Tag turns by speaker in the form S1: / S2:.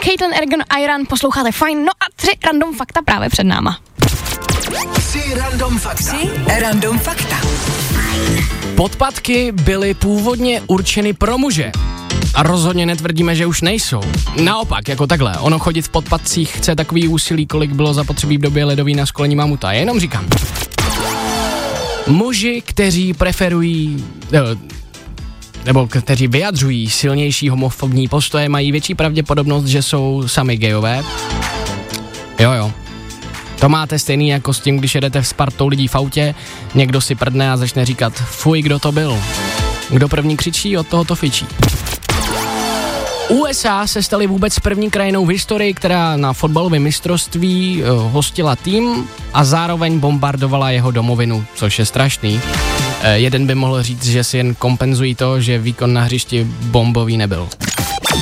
S1: Caitlin, Ergen a Iran, posloucháte fajn, no a 3 random fakta právě před náma.
S2: 3 random fakta.
S3: Podpatky byly původně určeny pro muže. A rozhodně netvrdíme, že už nejsou. Naopak, jako takhle, ono chodit v podpatcích chce takový úsilí, kolik bylo zapotřebí v době ledový na školení mamuta. Jenom říkám. Muži, kteří preferují, nebo kteří vyjadřují silnější homofobní postoje, mají větší pravděpodobnost, že jsou sami gejové. Jo. To máte stejný jako s tím, když jedete s partou lidí v autě, někdo si prdne a začne říkat, fuj, kdo to byl. Kdo první křičí, od toho to fičí. USA se staly vůbec první krajinou v historii, která na fotbalovém mistrovství hostila tým a zároveň bombardovala jeho domovinu, což je strašný. Jeden by mohl říct, že si jen kompenzují to, že výkon na hřišti bombový nebyl.